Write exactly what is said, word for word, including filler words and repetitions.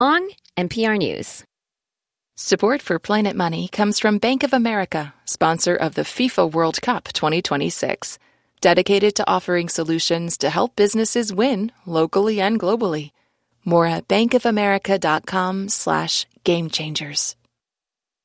On N P R News. Support for Planet Money comes from Bank of America, sponsor of the FIFA World Cup twenty twenty-six, dedicated to offering solutions to help businesses win locally and globally. More at bankofamerica.com slash game changers.